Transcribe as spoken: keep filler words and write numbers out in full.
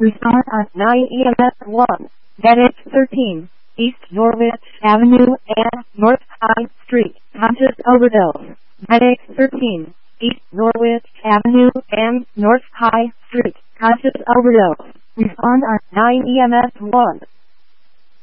Respond on nine E M S one. Medic thirteen. East Norwich Avenue and North High Street. Conscious overdose. Medic thirteen. East Norwich Avenue and North High Street. Conscious overdose. Respond on nine E M S one.